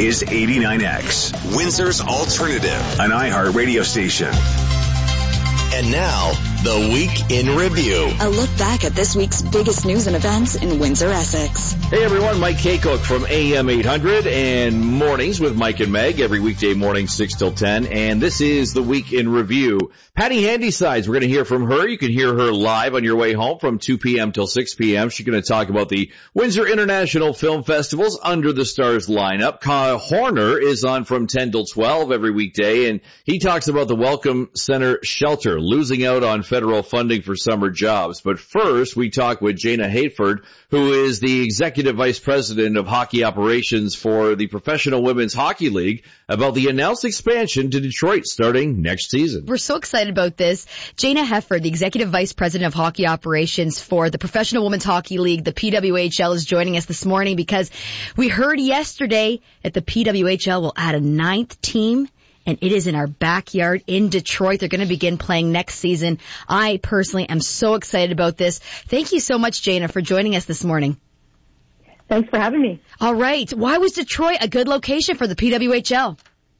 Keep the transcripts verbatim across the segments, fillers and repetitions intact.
is eighty-nine X, Windsor's alternative, an iHeart radio station. And now, the Week in Review. A look back at this week's biggest news and events in Windsor, Essex. Hey everyone, Mike Kaycook from A M eight hundred and Mornings with Mike and Meg every weekday morning six till ten. And this is the Week in Review. Patty Handysides, we're going to hear from her. You can hear her live on your way home from two p.m. till six p.m. She's going to talk about the Windsor International Film Festival's Under the Stars lineup. Kyle Horner is on from ten till twelve every weekday, and he talks about the Welcome Center Shelter losing out on federal funding for summer jobs. But first, we talk with Jana Hayford, who is the Executive Vice President of Hockey Operations for the Professional Women's Hockey League, about the announced expansion to Detroit starting next season. We're so excited about this. Jana Hayford, the Executive Vice President of Hockey Operations for the Professional Women's Hockey League, the P W H L, is joining us this morning because we heard yesterday that the P W H L will add a ninth team. And it is in our backyard in Detroit. They're going to begin playing next season. I personally am so excited about this. Thank you so much, Jana, for joining us this morning. Thanks for having me. All right. Why was Detroit a good location for the P W H L?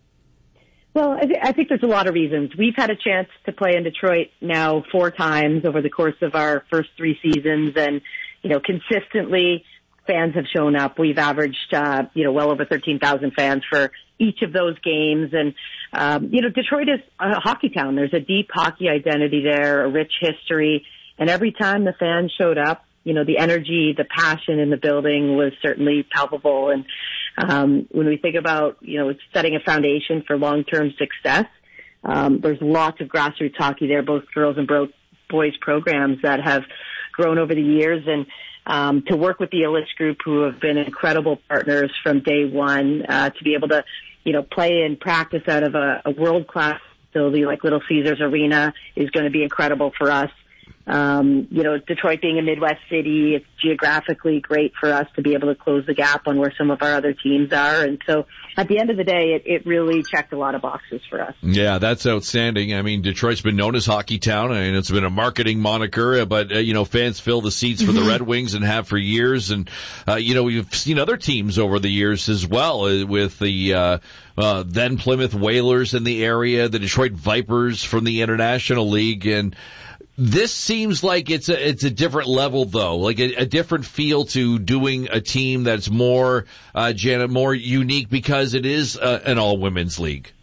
Well, I, th- I think there's a lot of reasons. We've had a chance to play in Detroit now four times over the course of our first three seasons. And, you know, consistently fans have shown up. We've averaged, uh, you know, well over thirteen thousand fans for each of those games. And, um, you know, Detroit is a hockey town. There's a deep hockey identity there, a rich history. And every time the fans showed up, you know, the energy, the passion in the building was certainly palpable. And, um, when we think about, you know, setting a foundation for long-term success, um, there's lots of grassroots hockey there, both girls and bro- boys programs that have grown over the years. And, Um, to work with the Illich Group, who have been incredible partners from day one, uh, to be able to, you know, play and practice out of a, a world-class facility like Little Caesars Arena is going to be incredible for us. Um, you know, Detroit being a Midwest city, it's geographically great for us to be able to close the gap on where some of our other teams are. And so at the end of the day, it, it really checked a lot of boxes for us. Yeah, that's outstanding. I mean, Detroit's been known as Hockey Town, and it's been a marketing moniker, but, uh, you know, fans fill the seats for the Red Wings and have for years. And, uh, you know, we've seen other teams over the years as well, uh, with the, uh, uh, then Plymouth Whalers in the area, the Detroit Vipers from the International League. And this seems like it's a, it's a different level, though, like a, a different feel to doing a team that's more, uh, Janet, more unique because it is uh, an all-women's league.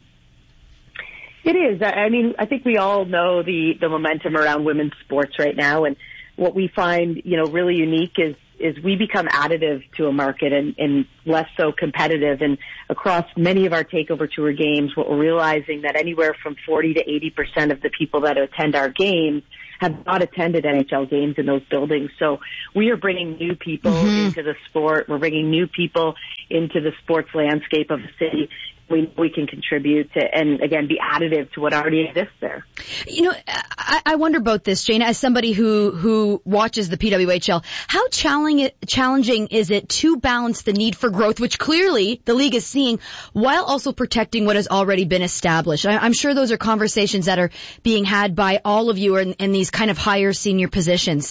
It is. I mean, I think we all know the, the momentum around women's sports right now. And what we find, you know, really unique is, is we become additive to a market and, and less so competitive. And across many of our takeover tour games, what we're realizing that anywhere from forty to eighty percent of the people that attend our games have not attended N H L games in those buildings. So we are bringing new people mm-hmm. into the sport. We're bringing new people into the sports landscape of the city. We, we can contribute to, and again, be additive to what already exists there. You know, I, I wonder about this, Jana, as somebody who, who watches the P W H L, how challenging, challenging is it to balance the need for growth, which clearly the league is seeing, while also protecting what has already been established? I, I'm sure those are conversations that are being had by all of you in, in these kind of higher senior positions.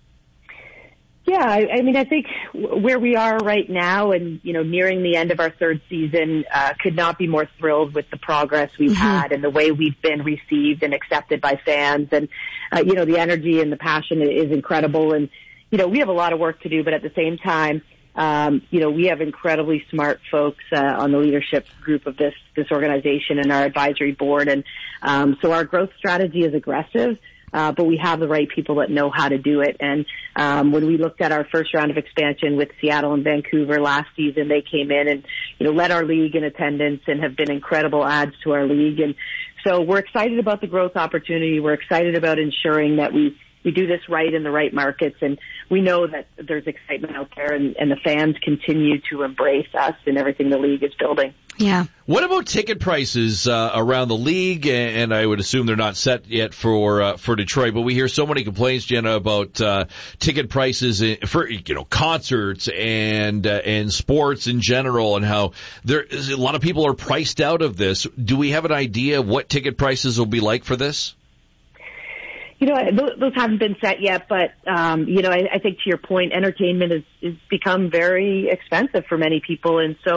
Yeah, I, I mean, I think where we are right now and, you know, nearing the end of our third season, uh, could not be more thrilled with the progress we've mm-hmm. had and the way we've been received and accepted by fans. And, uh, you know, the energy and the passion is incredible. And, you know, we have a lot of work to do, but at the same time, um, you know, we have incredibly smart folks, uh, on the leadership group of this, this organization and our advisory board. And, um, so our growth strategy is aggressive. Uh, but we have the right people that know how to do it. And um, when we looked at our first round of expansion with Seattle and Vancouver last season, they came in and, you know, led our league in attendance and have been incredible adds to our league. And so we're excited about the growth opportunity. We're excited about ensuring that we, we do this right in the right markets. And we know that there's excitement out there, and, and the fans continue to embrace us and everything the league is building. Yeah. What about ticket prices uh, around the league? And I would assume they're not set yet for uh, for Detroit, but we hear so many complaints, Jenna, about uh, ticket prices for, you know, concerts and uh, and sports in general, and how there is a lot of people are priced out of this. Do we have an idea of what ticket prices will be like for this? You know, those haven't been set yet, but, um, you know, I, I think to your point, entertainment has, has become very expensive for many people. And so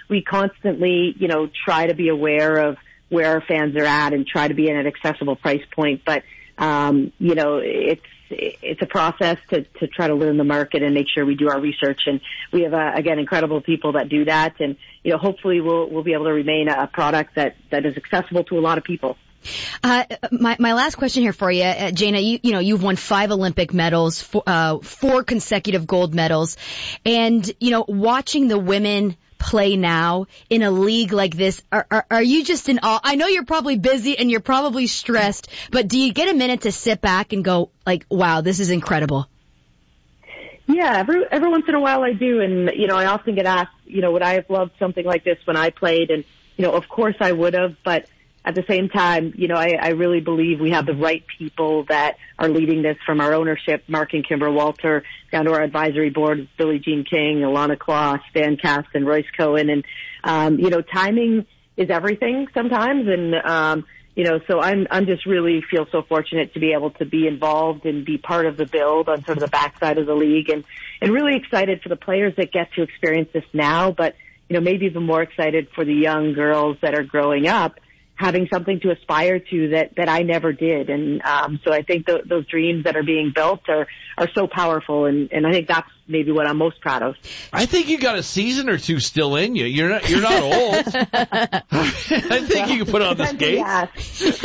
we constantly, you know, try to be aware of where our fans are at and try to be in an accessible price point. But, um, you know, it's, it's a process to, to try to learn the market and make sure we do our research. And we have, uh, again, incredible people that do that. And, you know, hopefully we'll, we'll be able to remain a product that, that is accessible to a lot of people. Uh, my, my last question here for you, uh, Jayna, you, you know, you've won five Olympic medals, four, uh, four consecutive gold medals. And, you know, watching the women play now in a league like this, are, are, are you just in awe? I know you're probably busy and you're probably stressed, but do you get a minute to sit back and go like, wow, this is incredible? Yeah, every, every once in a while I do. And, you know, I often get asked, you know, would I have loved something like this when I played? And, you know, of course I would have, but at the same time, you know, I, I really believe we have the right people that are leading this, from our ownership, Mark and Kimber Walter, down to our advisory board, Billie Jean King, Alana Kloss, Stan Kasten, Royce Cohen. And, um, you know, timing is everything sometimes. And, um, you know, so I'm, I'm just really feel so fortunate to be able to be involved and be part of the build on sort of the backside of the league, and, and really excited for the players that get to experience this now, but, you know, maybe even more excited for the young girls that are growing up, having something to aspire to that, that I never did. And, um, so I think th- those dreams that are being built are, are so powerful. And, and I think that's maybe what I'm most proud of. I think you got a season or two still in you. You're not, you're not old. I think you can put on the skates.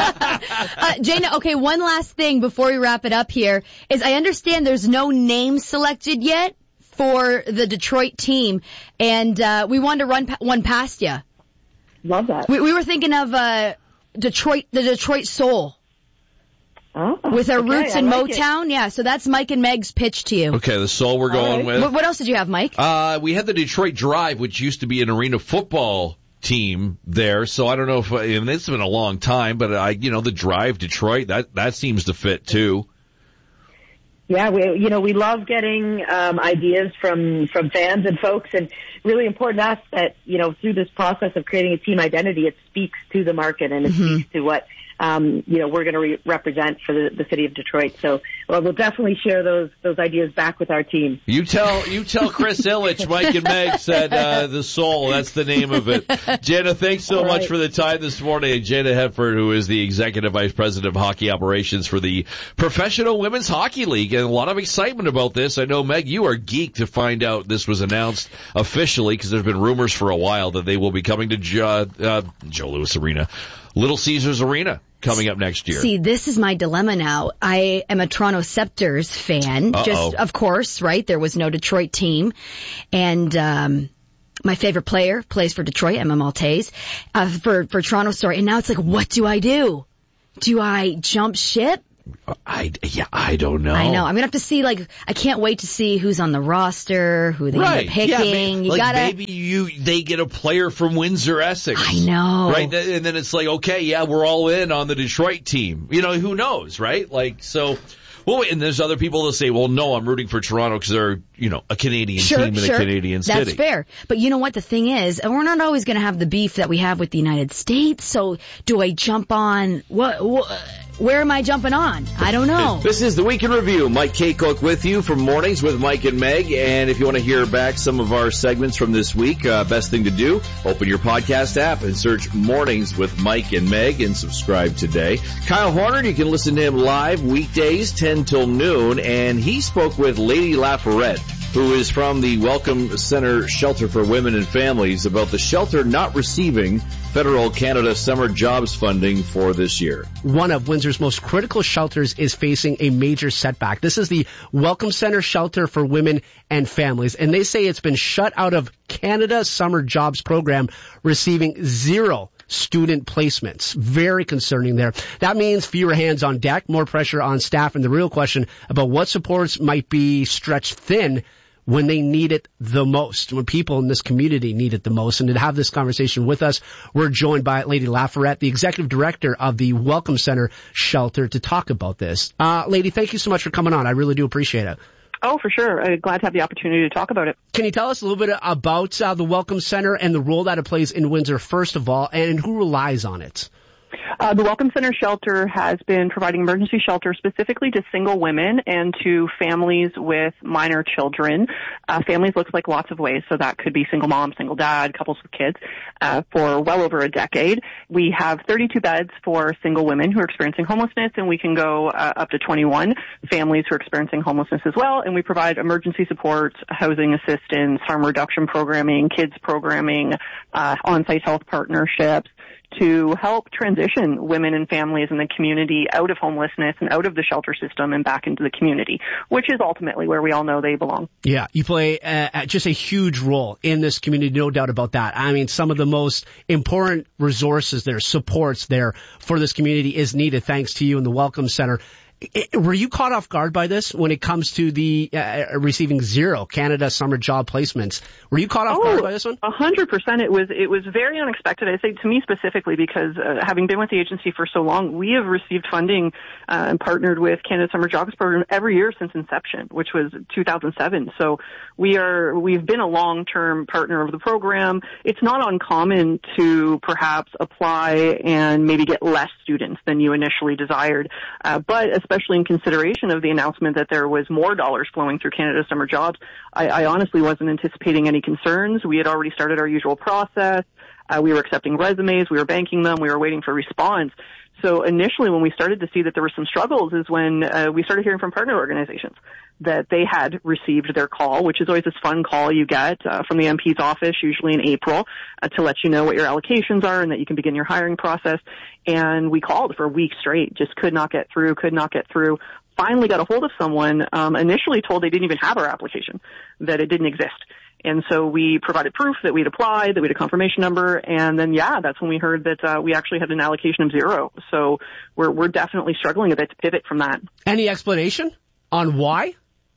uh, Jayna, okay, one last thing before we wrap it up here is I understand there's no name selected yet for the Detroit team. And, uh, we wanted to run pa- one past you. Love that. We, we were thinking of uh, Detroit, the Detroit Soul. Oh, with our okay, roots I in like Motown. It. Yeah, so that's Mike and Meg's pitch to you. Okay, the Soul we're going right. with. What, what else did you have, Mike? Uh, we had the Detroit Drive, which used to be an arena football team there. So I don't know if, and it's been a long time, but I, you know, the Drive Detroit, that, that seems to fit too. Yeah, we, you know, we love getting, um, ideas from, from fans and folks, and really important to us that, you know, through this process of creating a team identity, it speaks to the market and it mm-hmm. speaks to what, um, you know, we're going to re- represent for the, the city of Detroit. So, well, we'll definitely share those, those ideas back with our team. You tell, you tell Chris Ilitch, Mike and Meg said, uh, the Soul, that's the name of it. Jayna, thanks so All much right. for the time this morning. And Jayna Hefford, who is the Executive Vice President of Hockey Operations for the Professional Women's Hockey League. And a lot of excitement about this. I know, Meg, you are geeked to find out this was announced officially, because there's been rumors for a while that they will be coming to jo- uh, Joe Louis Arena, Little Caesars Arena, coming up next year. See, this is my dilemma now. I am a Toronto Scepters fan. Uh-oh. Just, of course, right? There was no Detroit team. And, um, my favorite player plays for Detroit, Emma Maltese, uh, for, for Toronto, sorry. And now it's like, what do I do? Do I jump ship? I, yeah, I don't know. I know. I'm going to have to see, like, I can't wait to see who's on the roster, who they right. end up picking. Yeah, maybe, you like gotta, maybe you, they get a player from Windsor, Essex. I know. Right? And then it's like, okay, yeah, we're all in on the Detroit team. You know, who knows, right? Like, so, well, and there's other people that say, well, no, I'm rooting for Toronto because they're, you know, a Canadian sure, team in sure. a Canadian city. That's fair. But you know what? The thing is, we're not always going to have the beef that we have with the United States. So do I jump on, what, what where am I jumping on? I don't know. This is the Week in Review. Mike Kaycook with you from Mornings with Mike and Meg. And if you want to hear back some of our segments from this week, uh, best thing to do, open your podcast app and search Mornings with Mike and Meg and subscribe today. Kyle Horner, you can listen to him live weekdays ten till noon. And he spoke with Lady Laforet, who is from the Welcome Center Shelter for Women and Families, about the shelter not receiving federal Canada Summer Jobs funding for this year. One of Windsor's most critical shelters is facing a major setback. This is the Welcome Center Shelter for Women and Families, and they say it's been shut out of Canada Summer Jobs program, receiving zero student placements. Very concerning there. That means fewer hands on deck, more pressure on staff, and the real question about what supports might be stretched thin when they need it the most, when people in this community need it the most. And to have this conversation with us, we're joined by Lady Laforet, the executive director of the Welcome Center Shelter, to talk about this. Uh, Lady, thank you so much for coming on. I really do appreciate it. Oh, for sure. I'm glad to have the opportunity to talk about it. Can you tell us a little bit about uh, the Welcome Center and the role that it plays in Windsor, first of all, and who relies on it? Uh, the Welcome Center shelter has been providing emergency shelter specifically to single women and to families with minor children. Uh, families looks like lots of ways, so that could be single mom, single dad, couples with kids, uh, for well over a decade. We have thirty-two beds for single women who are experiencing homelessness, and we can go uh, up to twenty-one families who are experiencing homelessness as well. And we provide emergency support, housing assistance, harm reduction programming, kids programming, uh, on-site health partnerships, to help transition women and families in the community out of homelessness and out of the shelter system and back into the community, which is ultimately where we all know they belong. Yeah, you play uh, just a huge role in this community, no doubt about that. I mean, some of the most important resources there, supports there for this community is needed thanks to you and the Welcome Center. Were you caught off guard by this when it comes to the uh, receiving zero Canada Summer Job Placements? Were you caught off oh, guard by this one? A hundred percent. It was it was very unexpected. I say to me specifically because uh, having been with the agency for so long, we have received funding uh, and partnered with Canada Summer Jobs Program every year since inception, which was two thousand seven. So we are we've been a long-term partner of the program. It's not uncommon to perhaps apply and maybe get less students than you initially desired, uh, but especially in consideration of the announcement that there was more dollars flowing through Canada Summer Jobs, I, I honestly wasn't anticipating any concerns. We had already started our usual process. Uh, we were accepting resumes. We were banking them. We were waiting for response. So initially when we started to see that there were some struggles is when uh, we started hearing from partner organizations that they had received their call, which is always this fun call you get uh, from the M P's office, usually in April, uh, to let you know what your allocations are and that you can begin your hiring process. And we called for a week straight, just could not get through, could not get through. Finally got a hold of someone, um, initially told they didn't even have our application, that it didn't exist. And so we provided proof that we'd applied, that we had a confirmation number, and then, yeah, that's when we heard that uh, we actually had an allocation of zero. So we're we're definitely struggling a bit to pivot from that. Any explanation on why?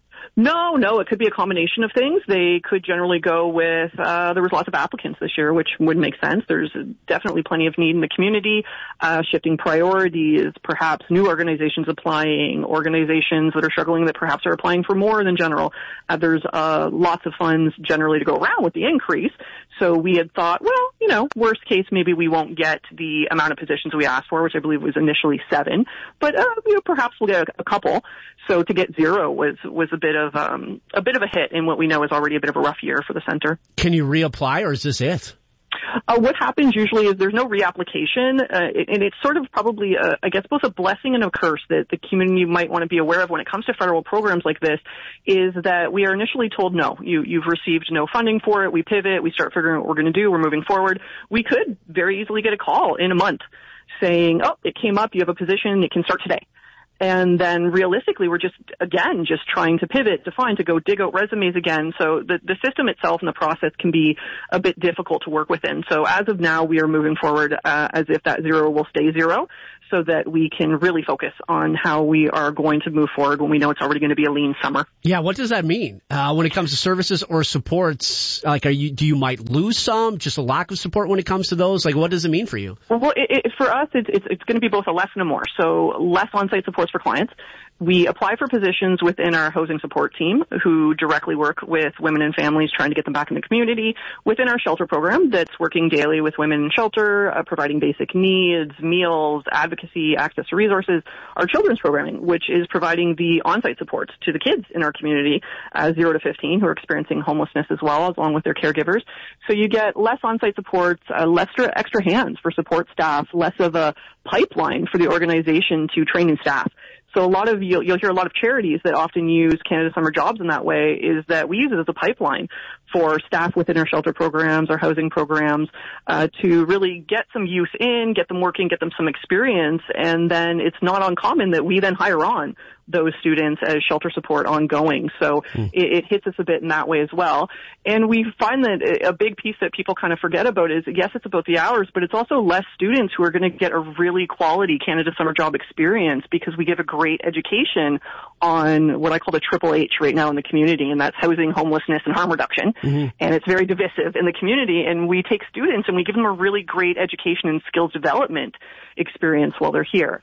No, no, it could be a combination of things. They could generally go with, uh, there was lots of applicants this year, which would make sense. There's definitely plenty of need in the community, uh, shifting priorities, perhaps new organizations applying, organizations that are struggling that perhaps are applying for more than general. Uh, there's, uh, lots of funds generally to go around with the increase. So we had thought, well, you know, worst case, maybe we won't get the amount of positions we asked for, which I believe was initially seven, but, uh, you know, perhaps we'll get a, a couple. So to get zero was, was a bit of, um, a bit of a hit in what we know is already a bit of a rough year for the center. Can you reapply or is this it? Uh, what happens usually is there's no reapplication, uh, and it's sort of probably, a, I guess, both a blessing and a curse that the community might want to be aware of when it comes to federal programs like this, is that we are initially told, no, you, you've received no funding for it, we pivot, we start figuring out what we're going to do, we're moving forward. We could very easily get a call in a month saying, oh, it came up, you have a position, it can start today. And then realistically, we're just, again, just trying to pivot, to find, to go dig out resumes again. So the, the system itself and the process can be a bit difficult to work within. So as of now, we are moving forward uh, as if that zero will stay zero, so that we can really focus on how we are going to move forward when we know it's already going to be a lean summer. Yeah, what does that mean uh, when it comes to services or supports? Like, are you do you might lose some, just a lack of support when it comes to those? Like, what does it mean for you? Well, it, it, for us, it's, it's, it's going to be both a less and a more. So less on-site supports for clients. We apply for positions within our housing support team who directly work with women and families trying to get them back in the community. Within our shelter program that's working daily with women in shelter, uh, providing basic needs, meals, advocacy, access to resources. Our children's programming, which is providing the on-site supports to the kids in our community, uh, zero to fifteen, who are experiencing homelessness as well, along with their caregivers. So you get less on-site supports, uh, less extra, extra hands for support staff, less of a pipeline for the organization to train and staff. So a lot of, you'll, you'll hear a lot of charities that often use Canada Summer Jobs in that way, is that we use it as a pipeline for staff within our shelter programs, our housing programs, uh, to really get some youth in, get them working, get them some experience, and then it's not uncommon that we then hire on those students as shelter support ongoing. So mm. it, it hits us a bit in that way as well. And we find that a big piece that people kind of forget about is, yes, it's about the hours, but it's also less students who are going to get a really quality Canada Summer Job experience, because we give a great education on what I call the triple H right now in the community, and that's housing, homelessness, and harm reduction. Mm-hmm. And it's very divisive in the community, and we take students and we give them a really great education and skills development experience while they're here.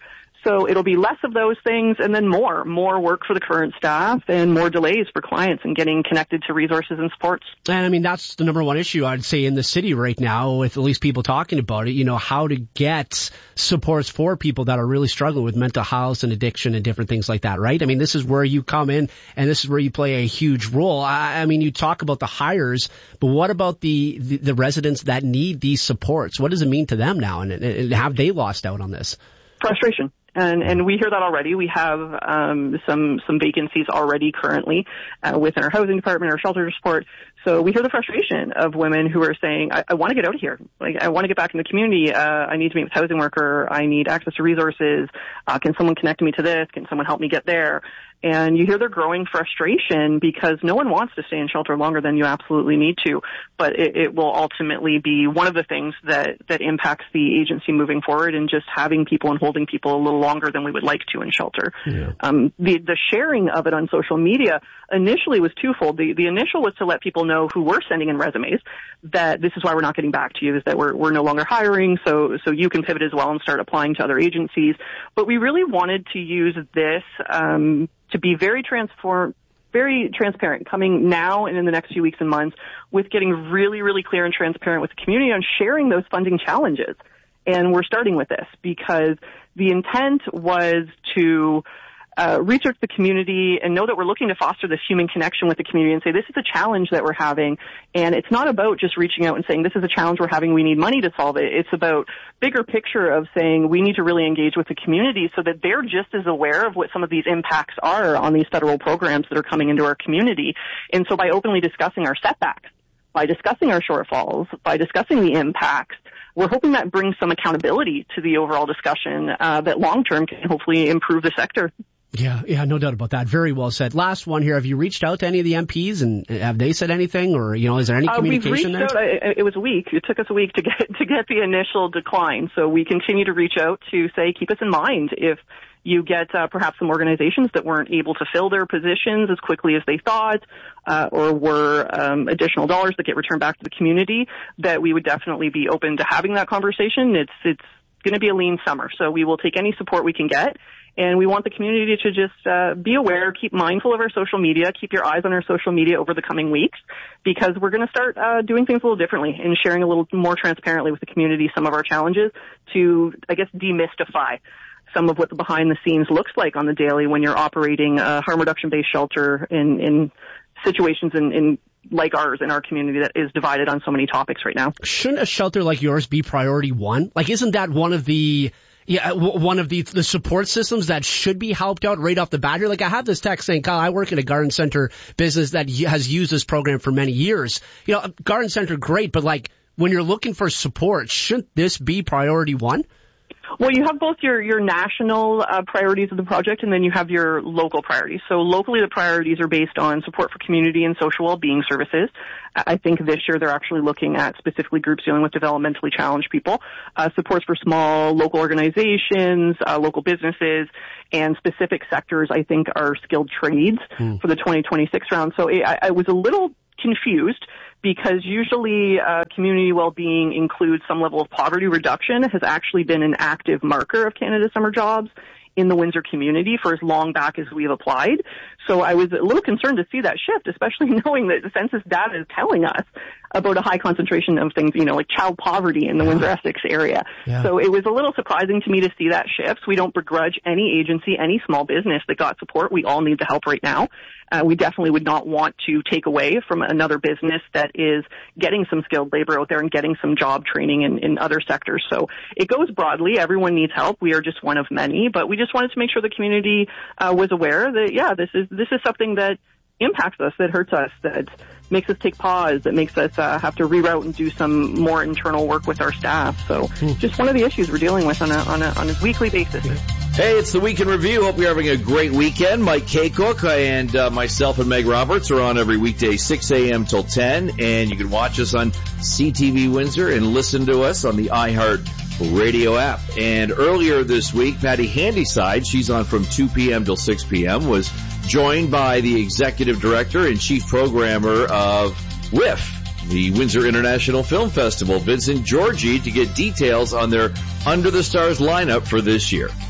So it'll be less of those things and then more, more work for the current staff and more delays for clients and getting connected to resources and supports. And I mean, that's the number one issue I'd say in the city right now, with at least people talking about it, you know, how to get supports for people that are really struggling with mental health and addiction and different things like that, right? I mean, this is where you come in and this is where you play a huge role. I, I mean, you talk about the hires, but what about the, the, the residents that need these supports? What does it mean to them now? And, and have they lost out on this? Frustration. And, and we hear that already. We have um, some some vacancies already currently uh, within our housing department, our shelter support. So we hear the frustration of women who are saying, I, I want to get out of here. Like, I want to get back in the community. Uh, I need to meet with a housing worker. I need access to resources. Uh, can someone connect me to this? Can someone help me get there? And you hear their growing frustration because no one wants to stay in shelter longer than you absolutely need to. But it, it will ultimately be one of the things that, that impacts the agency moving forward, and just having people and holding people a little longer than we would like to in shelter. Yeah. Um, the, the sharing of it on social media initially was twofold. The, the initial was to let people know who were sending in resumes that this is why we're not getting back to you, is that we're, we're no longer hiring, so, so you can pivot as well and start applying to other agencies. But we really wanted to use this, um, to be very transform, very transparent coming now and in the next few weeks and months, with getting really, really clear and transparent with the community on sharing those funding challenges. And we're starting with this because the intent was to uh, research the community and know that we're looking to foster this human connection with the community and say, this is a challenge that we're having. And it's not about just reaching out and saying, this is a challenge we're having, we need money to solve it. It's about bigger picture of saying we need to really engage with the community so that they're just as aware of what some of these impacts are on these federal programs that are coming into our community. And so by openly discussing our setbacks, by discussing our shortfalls, by discussing the impacts, we're hoping that brings some accountability to the overall discussion uh, that long-term can hopefully improve the sector. Yeah, yeah, no doubt about that. Very well said. Last one here. Have you reached out to any of the M Ps and have they said anything, or, you know, is there any communication uh, we've reached there? Out, it was a week. It took us a week to get, to get the initial decline. So we continue to reach out to say, keep us in mind if you get uh, perhaps some organizations that weren't able to fill their positions as quickly as they thought, uh, or were um, additional dollars that get returned back to the community, that we would definitely be open to having that conversation. It's, it's going to be a lean summer, so we will take any support we can get. And we want the community to just uh, be aware, keep mindful of our social media, keep your eyes on our social media over the coming weeks, because we're going to start uh, doing things a little differently and sharing a little more transparently with the community some of our challenges to, I guess, demystify some of what the behind the scenes looks like on the daily when you're operating a harm reduction based shelter in, in situations in, in like ours in our community that is divided on so many topics right now. Shouldn't a shelter like yours be priority one? Like, isn't that one of the Yeah, one of the the support systems that should be helped out right off the bat here? Like, I have this text saying, Kyle, I work in a garden center business that has used this program for many years. You know, garden center, great, but like, when you're looking for support, shouldn't this be priority one? Well, you have both your, your national uh, priorities of the project, and then you have your local priorities. So locally, the priorities are based on support for community and social well-being services. I think this year they're actually looking at specifically groups dealing with developmentally challenged people, uh, supports for small local organizations, uh, local businesses, and specific sectors, I think, are skilled trades mm. for the twenty twenty-six round. So I, I was a little confused because usually uh, community well-being includes some level of poverty reduction, has actually been an active marker of Canada Summer Jobs in the Windsor community for as long back as we have applied. So I was a little concerned to see that shift, especially knowing that the census data is telling us about a high concentration of things, you know, like child poverty in the Windsor-Essex area. Yeah. So it was a little surprising to me to see that shift. We don't begrudge any agency, any small business that got support. We all need the help right now. Uh, we definitely would not want to take away from another business that is getting some skilled labor out there and getting some job training in, in other sectors. So it goes broadly. Everyone needs help. We are just one of many, but we just wanted to make sure the community uh, was aware that, yeah, this is this is something that impacts us, that hurts us, that makes us take pause, that makes us uh, have to reroute and do some more internal work with our staff. So just one of the issues we're dealing with on a, on a, on a weekly basis. Hey, it's the Week in Review. Hope you're having a great weekend. Mike Kaycook and uh, myself and Meg Roberts are on every weekday, six a.m. till ten, and you can watch us on C T V Windsor and listen to us on the iHeart Radio app. And earlier this week, Patty Handyside, she's on from two p.m. till six p.m., was joined by the executive director and chief programmer of W I F, the Windsor International Film Festival, Vincent Georgie, to get details on their Under the Stars lineup for this year.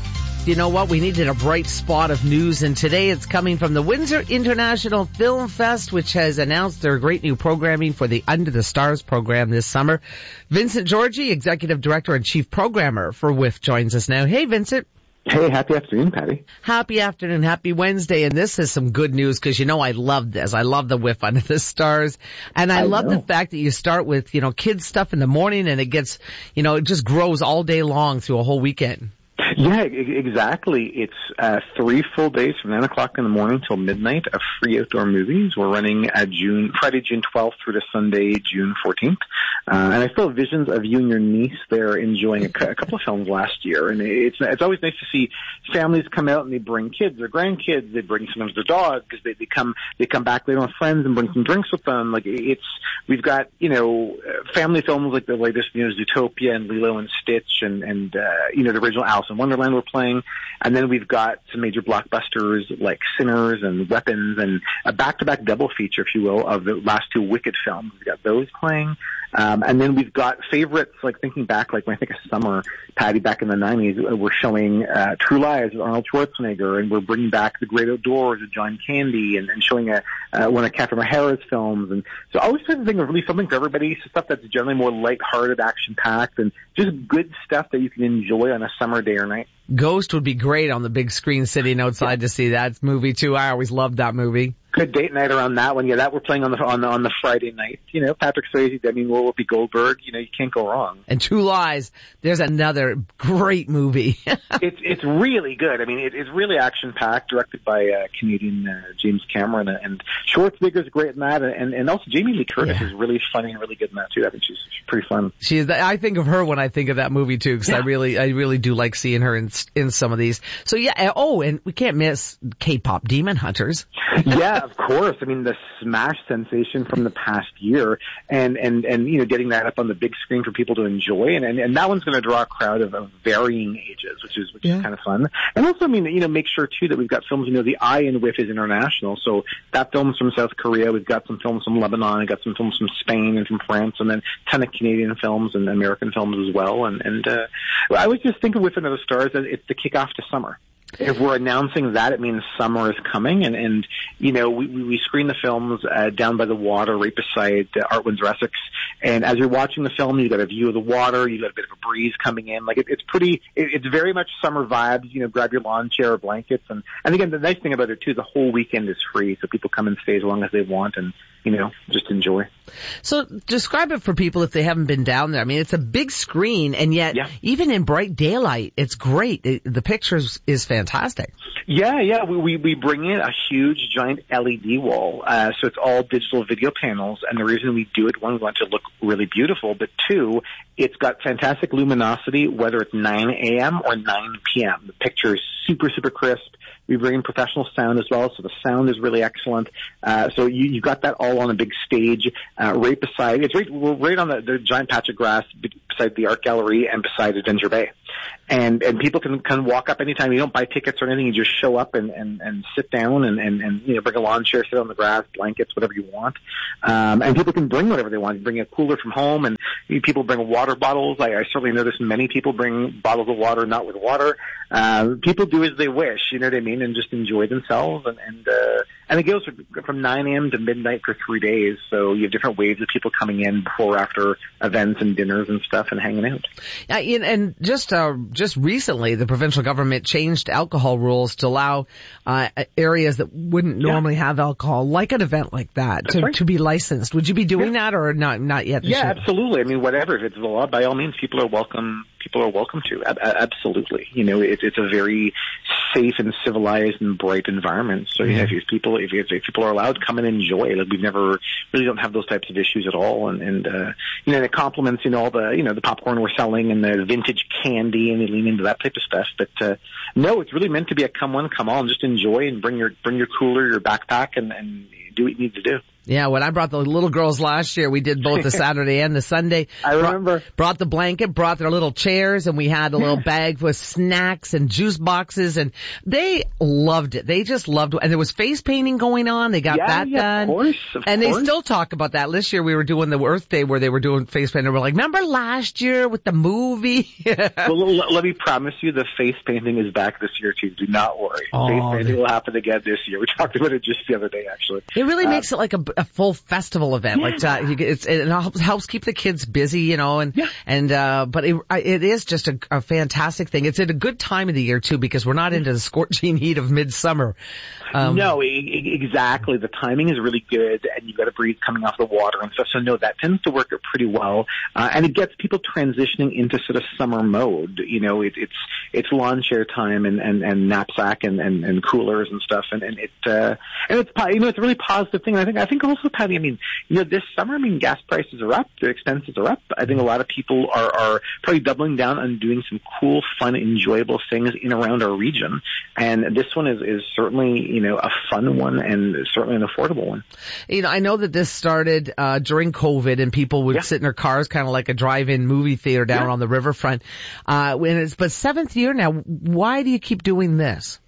you know what? We needed a bright spot of news, and today it's coming from the Windsor International Film Fest, which has announced their great new programming for the Under the Stars program this summer. Vincent Georgie, Executive Director and Chief Programmer for W I F, joins us now. Hey, Vincent. Hey, happy afternoon, Patty. Happy afternoon, happy Wednesday, and this is some good news because, you know, I love this. I love the W I F Under the Stars, and I, I love know. the fact that you start with, you know, kids stuff in the morning and it gets, you know, it just grows all day long through a whole weekend. Yeah, exactly. It's uh, three full days from nine o'clock in the morning till midnight of free outdoor movies. We're running at June, Friday, June twelfth through to Sunday, June fourteenth. Uh, and I still have visions of you and your niece there enjoying a, a couple of films last year. And it's it's always nice to see families come out and they bring kids or grandkids. They bring sometimes their dog because they, they come they come back later with friends and bring some drinks with them. Like it's we've got you know family films like the latest you know Zootopia and Lilo and Stitch and and uh, you know the original Alice in Wonderland we're playing, and then we've got some major blockbusters like Sinners and Weapons and a back-to-back double feature, if you will, of the last two Wicked films. We've got those playing. Um, and then we've got favorites, like thinking back, like when I think of summer, Patty, back in the nineties, we're showing uh, True Lies with Arnold Schwarzenegger, and we're bringing back The Great Outdoors with John Candy, and, and showing a, uh, one of Catherine O'Hara's films. And so I always try to think of really something for everybody, stuff that's generally more lighthearted, action-packed, and just good stuff that you can enjoy on a summer day or night. Ghost would be great on the big screen sitting outside yeah. to see that movie, too. I always loved that movie. Good date night around that one. Yeah, that we're playing on the on the on the Friday night. You know, Patrick Swayze, Demi Moore, Whoopi Goldberg. You know, you can't go wrong. And True Lies. There's another great movie. it's it's really good. I mean, it, it's really action packed. Directed by uh, Canadian uh, James Cameron, and Schwarzenegger's great in that, and and also Jamie Lee Curtis yeah. is really funny and really good in that too. I think she's, she's pretty fun. She is. I think of her when I think of that movie too, because yeah. I really I really do like seeing her in in some of these. So yeah. Oh, and we can't miss K-pop Demon Hunters. Yeah, of course. I mean, the smash sensation from the past year, and and and you know, getting that up on the big screen for people to enjoy, and and, and that one's going to draw a crowd of, of varying ages, which is which yeah. is kind of fun. And also, I mean, you know, make sure too that we've got films. You know, the Eye in W I F is international, so that film's from South Korea. We've got some films from Lebanon. We've got some films from Spain and from France, and then a ton of Canadian films and American films as well. And and uh, I always just think of W I F Under the Stars as it's the kickoff to summer. If we're announcing that, it means summer is coming, and, and you know, we, we screen the films uh, down by the water, right beside uh, Art Windsor Essex, and as you're watching the film, you got a view of the water, you got a bit of a breeze coming in, like it, it's pretty, it, it's very much summer vibes, you know, grab your lawn chair or blankets, and, and again, the nice thing about it too, the whole weekend is free, so people come and stay as long as they want, and, you know, just enjoy. So describe it for people if they haven't been down there. I mean, it's a big screen, and yet, yeah. even in bright daylight, it's great. It, the pictures is fantastic. Yeah, yeah. We, we, we bring in a huge, giant L E D wall, uh, so it's all digital video panels, and the reason we do it, one, we want it to look really beautiful, but two, it's got fantastic luminosity, whether it's nine a.m. or nine p.m. The picture is super, super crisp. We bring in professional sound as well, so the sound is really excellent. Uh, so you, you got that all on a big stage, uh, right beside, it's right, we're right on the, the giant patch of grass beside the art gallery and beside Adventure Bay. And, and people can, can walk up anytime. You don't buy tickets or anything. You just show up and, and, and sit down and, and, and, you know, bring a lawn chair, sit on the grass, blankets, whatever you want. Um, and people can bring whatever they want. You bring a cooler from home, and people bring water bottles. I, I certainly notice many people bring bottles of water, not with water. Uh, people do as they wish, you know what I mean, and just enjoy themselves. And, and, uh, and it goes from nine a.m. to midnight for three days. So you have different waves of people coming in before, after events and dinners and stuff and hanging out. Uh, and just, uh, just recently, the provincial government changed alcohol rules to allow, uh, areas that wouldn't yeah. normally have alcohol, like an event like that, to, right. to be licensed. Would you be doing yeah. that or not, not yet? Yeah, year? Absolutely. I mean, whatever. If it's the law, by all means, people are welcome. People are welcome to. A- absolutely. You know, it, it's a very safe and civilized and bright environment. So, yeah, if, if people, if, if people are allowed, come and enjoy. Like, we've never, really don't have those types of issues at all. And, and, uh, you know, it complements, you know, all the, you know, the popcorn we're selling and the vintage candy, and they lean into that type of stuff. But, uh, no, it's really meant to be a come one, come all, and just enjoy and bring your, bring your cooler, your backpack, and, and do what you need to do. Yeah, when I brought the little girls last year, we did both the Saturday and the Sunday. I remember. Brought, brought the blanket, brought their little chairs, and we had a little bag with snacks and juice boxes, and they loved it. They just loved it. And there was face painting going on. They got yeah, that yeah, done. Of course, of and course. they still talk about that. This year we were doing the Earth Day where they were doing face painting. We're like, remember last year with the movie? Well, let, let me promise you the face painting is back this year too. Do not worry. Oh, face painting will happen again this year. We talked about it just the other day, actually. It really um, makes it like a, a full festival event. Yeah. Like uh, you, it's, it helps, helps keep the kids busy, you know, and, yeah. and, uh, but it, it is just a, a fantastic thing. It's at a good time of the year too, because we're not into the scorching heat of midsummer. Um, no, e- e- exactly. The timing is really good, and you've got a breeze coming off the water and stuff. So no, that tends to work out pretty well, uh, and it gets people transitioning into sort of summer mode. You know, it, it's it's lawn chair time and, and, and knapsack and, and, and coolers and stuff, and, and it uh, and it's you know it's a really positive thing. And I think I think also, Patty, I mean, you know, this summer, I mean, gas prices are up, their expenses are up. I think a lot of people are are probably doubling down on doing some cool, fun, enjoyable things in around our region, and this one is is certainly, you know, a fun one and certainly an affordable one. You know, I know that this started uh during COVID, and people would yeah. sit in their cars, kind of like a drive-in movie theater down yeah. on the riverfront. Uh, and it's but seventh year now. Why do you keep doing this?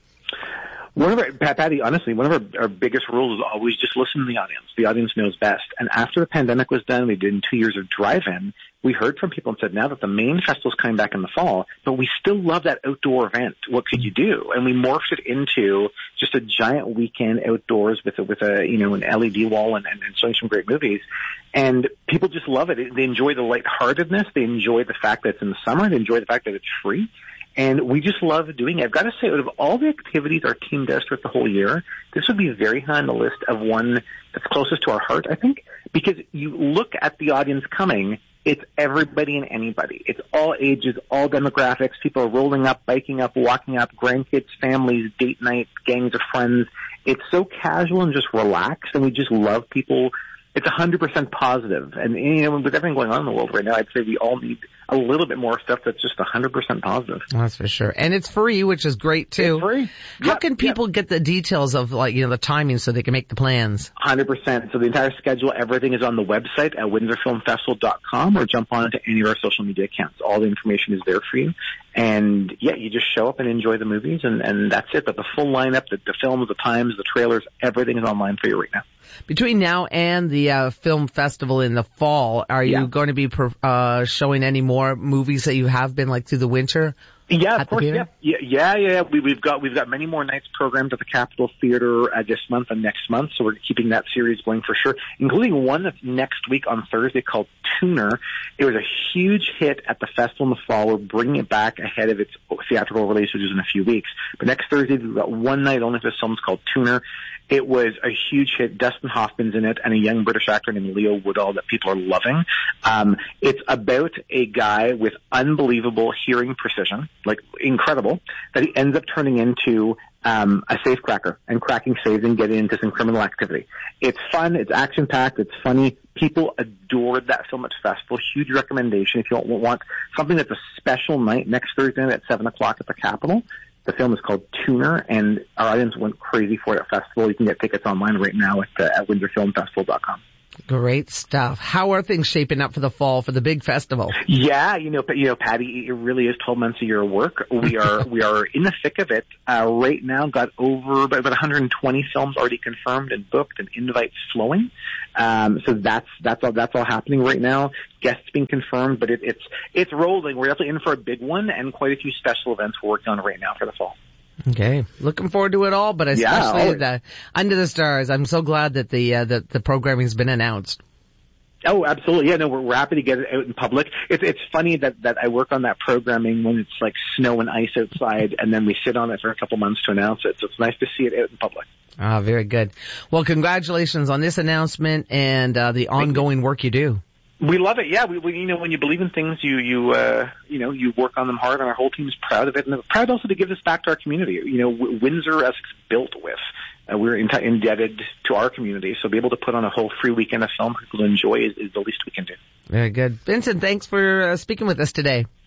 One of our, Patty, honestly, one of our, our biggest rules is always just listen to the audience. The audience knows best. And after the pandemic was done, we did two years of drive-in. We heard from people and said, now that the main festival's coming back in the fall, but we still love that outdoor event. What could you do? And we morphed it into just a giant weekend outdoors with a, with a, you know, an L E D wall and, and, and showing some great movies. And people just love it. They enjoy the lightheartedness. They enjoy the fact that it's in the summer. They enjoy the fact that it's free. And we just love doing it. I've got to say, out of all the activities our team does throughout the whole year, this would be very high on the list of one that's closest to our heart, I think, because you look at the audience coming, it's everybody and anybody. It's all ages, all demographics. People are rolling up, biking up, walking up, grandkids, families, date nights, gangs of friends. It's so casual and just relaxed, and we just love people. It's one hundred percent positive. And, you know, with everything going on in the world right now, I'd say we all need a little bit more stuff that's just one hundred percent positive. That's for sure. And it's free, which is great, too. It's free. How yep, can people yep. get the details of, like, you know, the timing so they can make the plans? one hundred percent. So the entire schedule, everything is on the website at windsor film festival dot com, or jump on to any of our social media accounts. All the information is there for you. And, yeah, you just show up and enjoy the movies, and, and that's it. But the full lineup, the, the films, the times, the trailers, everything is online for you right now. Between now and the uh, film festival in the fall, are you yeah. going to be uh, showing any more movies that you have been, like, through the winter? Yeah, of course. Yeah, yeah, yeah. yeah. We, we've got we've got many more nights programmed at the Capitol Theater uh, this month and next month, so we're keeping that series going for sure, including one that's next week on Thursday called Tuner. It was a huge hit at the festival in the fall. We're bringing it back ahead of its theatrical release, which is in a few weeks. But next Thursday, we've got one night only for this film. It's called Tuner. It was a huge hit. Dustin Hoffman's in it, and a young British actor named Leo Woodall that people are loving. Um, it's about a guy with unbelievable hearing precision, like incredible, that he ends up turning into um, a safecracker and cracking safes and getting into some criminal activity. It's fun. It's action-packed. It's funny. People adored that film at festival. Huge recommendation if you want something that's a special night next Thursday night at seven o'clock at the Capitol. The film is called Tuner, and our audience went crazy for it at festival. You can get tickets online right now at, uh, at windsor film festival dot com. Great stuff. How are things shaping up for the fall for the big festival? Yeah, you know, you know, Patty, it really is twelve months of your work. We are we are in the thick of it uh, right now. Got over about one hundred twenty films already confirmed and booked, and invites flowing. Um, so that's that's all that's all happening right now. Guests being confirmed, but it, it's it's rolling. We're definitely in for a big one, and quite a few special events we're working on right now for the fall. Okay, looking forward to it all, but especially yeah, the Under the Stars. I'm so glad that the uh, that the programming's been announced. Oh, absolutely. Yeah, no, we're, we're happy to get it out in public. It's it's funny that that I work on that programming when it's like snow and ice outside, and then we sit on it for a couple months to announce it. So it's nice to see it out in public. Ah, very good. Well, congratulations on this announcement and uh, the ongoing work you do. We love it. Yeah, we, we you know when you believe in things, you you uh, you know you work on them hard, and our whole team is proud of it, and proud also to give this back to our community. You know, w- Windsor, as it's built with, uh, we're in- indebted to our community, so be able to put on a whole free weekend of film for people to enjoy is, is the least we can do. Very good, Vincent. Thanks for uh, speaking with us today.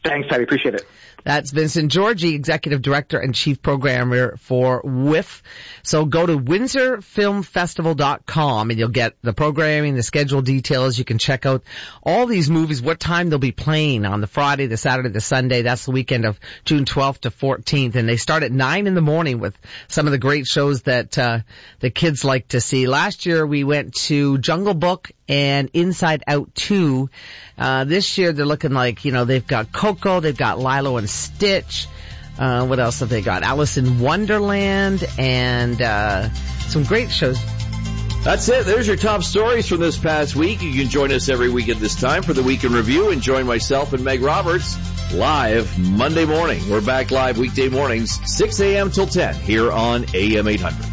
Thanks, Patty. Appreciate it. That's Vincent Georgie, Executive Director and Chief Programmer for W I F. So go to windsor film festival dot com and you'll get the programming, the schedule details. You can check out all these movies, what time they'll be playing on the Friday, the Saturday, the Sunday. That's the weekend of June twelfth to fourteenth. And they start at nine in the morning with some of the great shows that uh the kids like to see. Last year we went to Jungle Book and Inside Out two. Uh, this year they're looking like, you know, they've got Coco, they've got Lilo and Stitch. Uh, what else have they got? Alice in Wonderland and, uh, some great shows. That's it. There's your top stories from this past week. You can join us every week at this time for the Week in Review and join myself and Meg Roberts live Monday morning. We're back live weekday mornings, six a.m. till ten here on A M eight hundred.